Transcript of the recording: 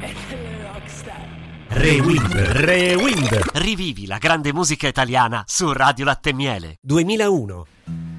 Rewind. Rivivi la grande musica italiana su Radio Latte e Miele. 2001.